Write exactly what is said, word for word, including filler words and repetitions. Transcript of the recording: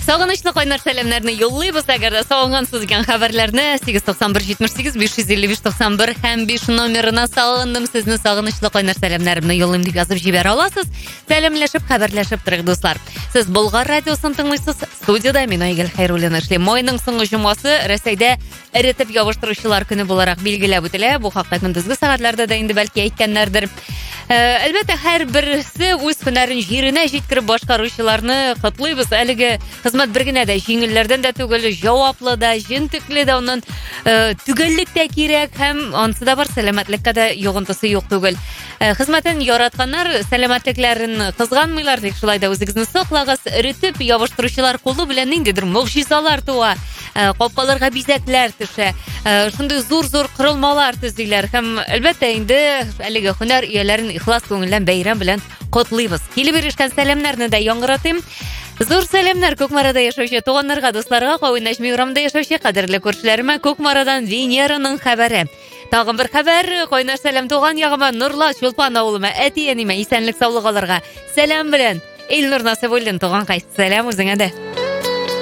Сагынычлы кайнар сәламнәрне юллыйбыз. Әгәр дә сагынгансыз икән хәбәрләрне сигез туксан бер җитмеш сигез биш йөз илле биш туксан бер һәм биш номерына сагындым сезне сагынычлы кайнар сәламнәрне юллыйм дип язып җибәрә аласыз. Сәламләшеп, хәбәрләшеп торыйк дуслар. Сез Болгар радиосын тыңлыйсыз. Студиядә мин Айгөл Хәйруллина эшлим. Майның соңгы җомгасы Рәсәйдә эретеп ябыштыручылар көне буларак билгеләп үтелә. Бу хакта көндезге сәгатьләрдә дә инде бәлки әйткәннәрдер. Әлбәттә, һәр берсе үз һөнәрен җиренә җиткереп башкаручыларны котлыйбыз. Әлеге хезмәт бер генә дә җиңелләрдән дә түгел, җаваплы да, җентекле дә, оннан түгеллек тә кирәк һәм ансы да бар, сәламәтлеккә дә йогынтысы юк түгел. Хезмәтен яратканнар сәламәтлекләрен кызганмыйлар, тик шулай да үзегезне саклагыз. Эретеп ябыштыручылар кулы белән ниндидер могҗизалар туа. Капкаларга бизәкләр төшә. Шундый зур-зур корылмалар төзиләр һәм әлбәттә инде әлеге һөнәр ияләрен ихлас күңелдән бәйрәм белән котлыйбыз. Килеп ирешкән сәламнәрне дә яңгыратыйм. Зур сәламнәр Күкмарада яшәүче туганнарга, дусларга, Кавы Нәҗми урамында яшәүче кадерле күршеләремә. Күкмарадан Венераның хәбәре. Тагын бер хәбәр, кайнар сәлам туган ягыма, Нурла Чулпан авылыма, әти-әниемә исәнлек саулык алырга. Сәлам белән Илнур Насыйбуллин туган кайсы. Сәлам үзеңә дә.